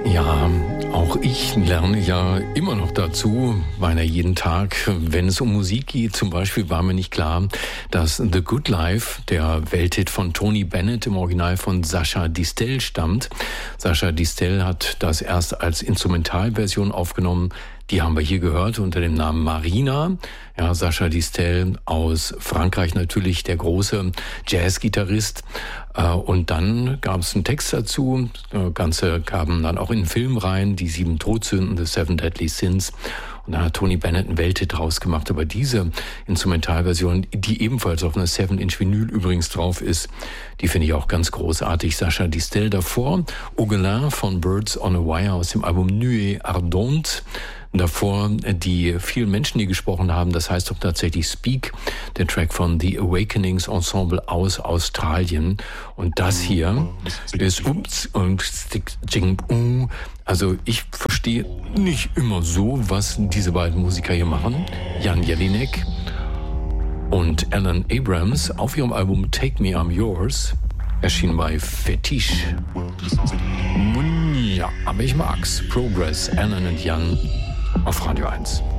Ja, auch ich lerne ja immer noch dazu, beinahe jeden Tag, wenn es um Musik geht. Zum Beispiel war mir nicht klar, dass The Good Life, der Welthit von Tony Bennett, im Original von Sacha Distel stammt. Sacha Distel hat das erst als Instrumentalversion aufgenommen. Die haben wir hier gehört unter dem Namen Marina. Ja, Sacha Distel aus Frankreich natürlich, der große Jazzgitarrist. Und dann gab es einen Text dazu. Das Ganze kamen dann auch in den Film rein, die 7 Todsünden, The Seven Deadly Sins. Und da hat Tony Bennett einen Welthit draus gemacht. Aber diese Instrumentalversion, die ebenfalls auf einer 7-Inch Vinyl übrigens drauf ist, die finde ich auch ganz großartig. Sacha Distel davor, Augelin von Birds on a Wire aus dem Album Nuée Ardente. Davor die vielen Menschen, die gesprochen haben, das heißt doch tatsächlich Speak, der Track von The Awakenings Ensemble aus Australien. Und das hier ist Ups und also ich verstehe nicht immer so, was diese beiden Musiker hier machen. Jan Jelinek und Alan Abrams auf ihrem Album Take Me I'm Yours, erschienen bei Fetisch. Ja, aber ich mag's. Progress, Alan und Jan auf Radio 1.